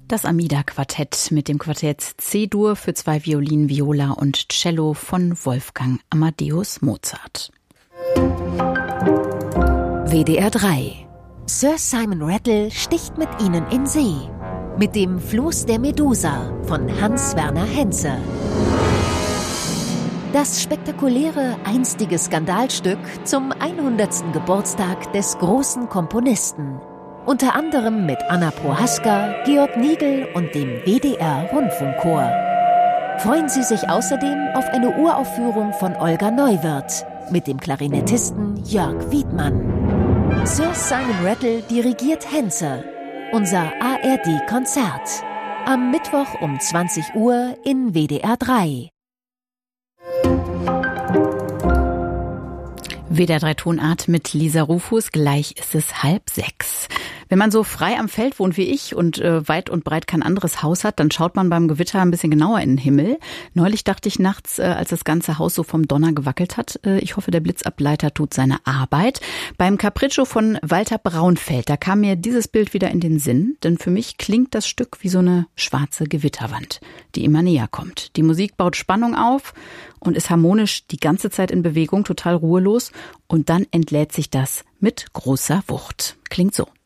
Das Amida-Quartett mit dem Quartett C-Dur für 2 Violinen, Viola und Cello von Wolfgang Amadeus Mozart. WDR 3. Sir Simon Rattle sticht mit Ihnen in See. Mit dem Floß der Medusa von Hans-Werner Henze. Das spektakuläre einstige Skandalstück zum 100. Geburtstag des großen Komponisten. Unter anderem mit Anna Prohaska, Georg Nigel und dem WDR-Rundfunkchor. Freuen Sie sich außerdem auf eine Uraufführung von Olga Neuwirth mit dem Klarinettisten Jörg Wiedmann. Sir Simon Rattle dirigiert Henze. Unser ARD-Konzert. Am Mittwoch um 20 Uhr in WDR 3. WDR 3 Tonart mit Lisa Rufus. Gleich ist es 5:30. Wenn man so frei am Feld wohnt wie ich und weit und breit kein anderes Haus hat, dann schaut man beim Gewitter ein bisschen genauer in den Himmel. Neulich dachte ich nachts, als das ganze Haus so vom Donner gewackelt hat, ich hoffe, der Blitzableiter tut seine Arbeit. Beim Capriccio von Walter Braunfeld, da kam mir dieses Bild wieder in den Sinn, denn für mich klingt das Stück wie so eine schwarze Gewitterwand, die immer näher kommt. Die Musik baut Spannung auf und ist harmonisch die ganze Zeit in Bewegung, total ruhelos, und dann entlädt sich das mit großer Wucht. Klingt so.